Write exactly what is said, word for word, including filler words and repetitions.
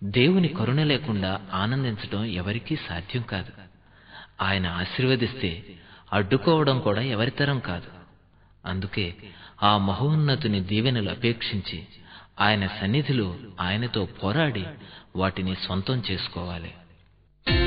దేవుని కరుణ లేకుండా ఆనందించడం ఎవరికీ సాధ్యం కాదు. ఆయన ఆశీర్వదిస్తే అడ్డుకోవడం కూడా ఎవరితరం కాదు. అందుకే ఆ మహోన్నతుని దీవెనలు అపేక్షించి ఆయన సన్నిధిలో ఆయనతో పోరాడి వాటిని సొంతం చేసుకోవాలి.